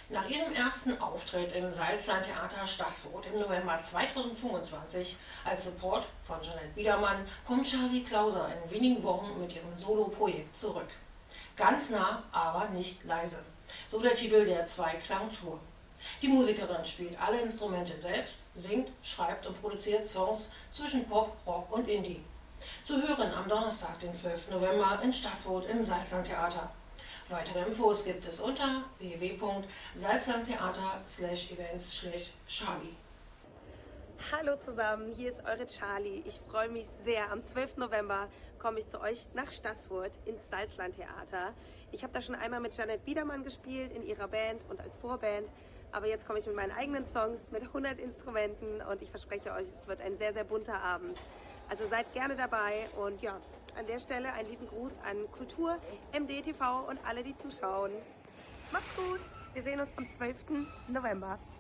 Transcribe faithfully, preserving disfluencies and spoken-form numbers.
Nach ihrem ersten Auftritt im Salzlandtheater Stassfurt im November zweitausendfünfundzwanzig als Support von Jeanette Biedermann kommt Charlie Klauser in wenigen Wochen mit ihrem Solo-Projekt zurück. Ganz nah, aber nicht leise. So der Titel der Zweiklang-Tour. Die Musikerin spielt alle Instrumente selbst, singt, schreibt und produziert Songs zwischen Pop, Rock und Indie. Zu hören am Donnerstag, den zwölften November in Stassfurt im Salzlandtheater. Weitere Infos gibt es unter w w w punkt salzlandtheater slash events slash charlie. Hallo zusammen, hier ist eure Charlie. Ich freue mich sehr. Am zwölften November komme ich zu euch nach Stassfurt ins Salzlandtheater. Ich habe da schon einmal mit Jeanette Biedermann gespielt in ihrer Band und als Vorband. Aber jetzt komme ich mit meinen eigenen Songs mit hundert Instrumenten und ich verspreche euch, es wird ein sehr, sehr bunter Abend. Also seid gerne dabei und ja, an der Stelle einen lieben Gruß an Kultur, M D T V und alle, die zuschauen. Macht's gut, wir sehen uns am zwölften November.